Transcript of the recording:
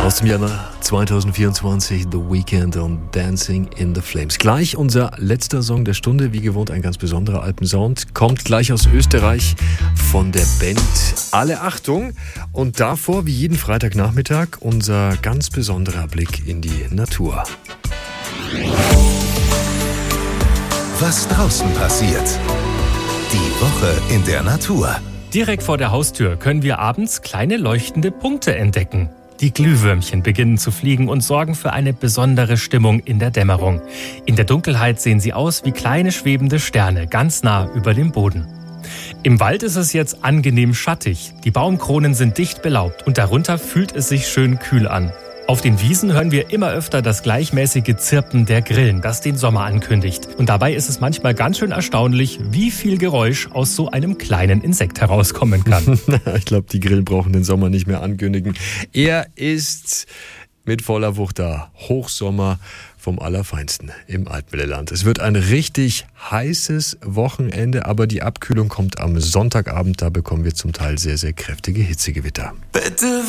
Aus dem Jahr 2024, The Weeknd und Dancing in the Flames. Gleich unser letzter Song der Stunde, wie gewohnt ein ganz besonderer Alpensound, kommt gleich aus Österreich von der Band Alle Achtung. Und davor, wie jeden Freitagnachmittag, unser ganz besonderer Blick in die Natur. Was draußen passiert. Die Woche in der Natur. Direkt vor der Haustür können wir abends kleine leuchtende Punkte entdecken. Die Glühwürmchen beginnen zu fliegen und sorgen für eine besondere Stimmung in der Dämmerung. In der Dunkelheit sehen sie aus wie kleine schwebende Sterne, ganz nah über dem Boden. Im Wald ist es jetzt angenehm schattig. Die Baumkronen sind dicht belaubt und darunter fühlt es sich schön kühl an. Auf den Wiesen hören wir immer öfter das gleichmäßige Zirpen der Grillen, das den Sommer ankündigt. Und dabei ist es manchmal ganz schön erstaunlich, wie viel Geräusch aus so einem kleinen Insekt herauskommen kann. Ich glaube, die Grillen brauchen den Sommer nicht mehr ankündigen. Er ist mit voller Wucht da. Hochsommer vom Allerfeinsten im Altmittelland. Es wird ein richtig heißes Wochenende, aber die Abkühlung kommt am Sonntagabend. Da bekommen wir zum Teil sehr, sehr kräftige Hitzegewitter. Bitte